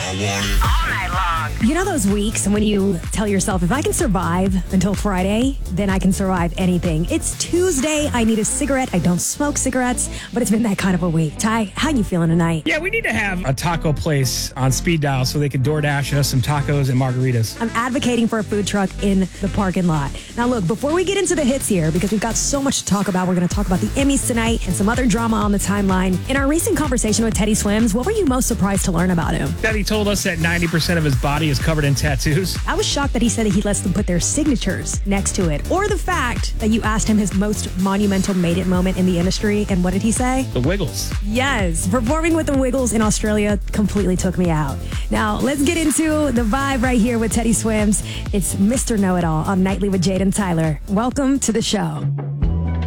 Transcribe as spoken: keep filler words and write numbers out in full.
All night long. You know those weeks when you tell yourself, if I can survive until Friday, then I can survive anything. It's Tuesday. I need a cigarette. I don't smoke cigarettes, but it's been that kind of a week. Ty, how you feeling tonight? Yeah, we need to have a taco place on speed dial so they can DoorDash us some tacos and margaritas. I'm advocating for a food truck in the parking lot. Now, look, before we get into the hits here, because we've got so much to talk about, we're going to talk about the Emmys tonight and some other drama on the timeline. In our recent conversation with Teddy Swims, what were you most surprised to learn about him? That he told us that ninety percent of his body is covered in tattoos. I was shocked that he said that he lets them put their signatures next to it. Or the fact that you asked him his most monumental made it moment in the industry, and what did he say? The Wiggles. Yes, performing with the Wiggles in Australia completely took me out. Now, let's get into the vibe right here with Teddy Swims. It's Mister Know-It-All on Nightly with Jade and Tyler. Welcome to the show.